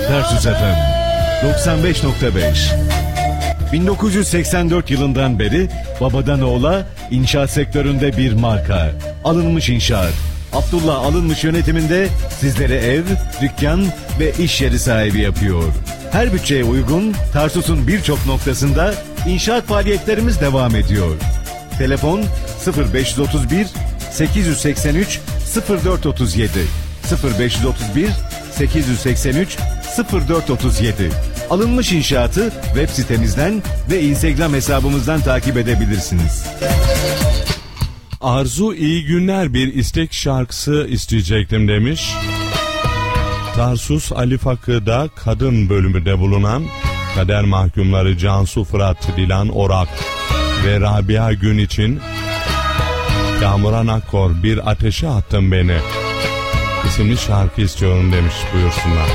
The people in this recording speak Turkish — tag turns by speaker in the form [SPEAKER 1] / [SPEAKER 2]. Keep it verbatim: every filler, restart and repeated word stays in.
[SPEAKER 1] Tarsus F M doksan beş nokta beş. bin dokuz yüz seksen dört yılından beri babadan oğula inşaat sektöründe bir marka. Alınmış İnşaat. Abdullah Alınmış yönetiminde sizlere ev, dükkan ve iş yeri sahibi yapıyor. Her bütçeye uygun Tarsus'un birçok noktasında inşaat faaliyetlerimiz devam ediyor. Telefon sıfır beş otuz bir sekiz seksen üç sıfır dört otuz yedi sıfır beş otuz bir sekiz seksen üç sıfır dört otuz yedi. Alınmış İnşaat'ı web sitemizden ve Instagram hesabımızdan takip edebilirsiniz.
[SPEAKER 2] Arzu iyi günler, bir istek şarkısı isteyecektim demiş. Tarsus Ali Fakı'da kadın bölümünde bulunan kader mahkumları Cansu Fırat, Dilan Orak ve Rabia Gün için Kamuran Akkor bir ateşe attın beni isimli şarkı istiyorum demiş, buyursunlar.